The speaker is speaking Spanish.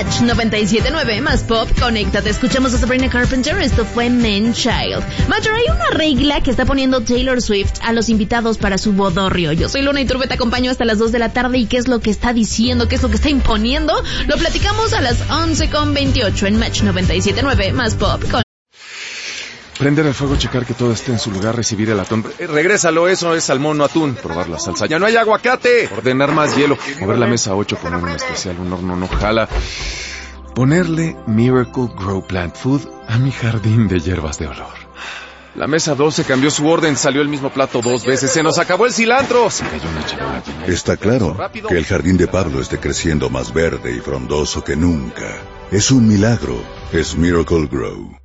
Match 97.9 más pop, conéctate. Escuchamos a Sabrina Carpenter, esto fue Man Child. Mayor, hay una regla que está poniendo Taylor Swift a los invitados para su bodorrio. Yo soy Luna Iturbe, te acompaño hasta las 2 de la tarde y qué es lo que está diciendo, qué es lo que está imponiendo, lo platicamos a las 11:28 en Match 97.9 más pop. Prender el fuego, checar que todo esté en su lugar, recibir el atún. Regrésalo, eso es salmón, no atún. Probar la salsa, ya no hay aguacate. Ordenar más hielo. Mover la mesa 8, poner un especial, un horno no jala. Ponerle Miracle Grow Plant Food a mi jardín de hierbas de olor. La mesa 12 cambió su orden, salió el mismo plato 2 veces, se nos acabó el cilantro. Se cayó una charola llena. Está claro que el jardín de Pablo esté creciendo más verde y frondoso que nunca. Es un milagro, es Miracle Grow.